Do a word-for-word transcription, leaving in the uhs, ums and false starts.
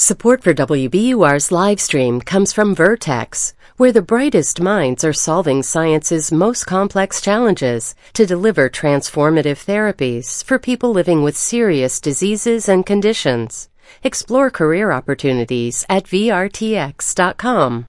Support for W B U R's live stream comes from Vertex, where the brightest minds are solving science's most complex challenges to deliver transformative therapies for people living with serious diseases and conditions. Explore career opportunities at V R T X dot com.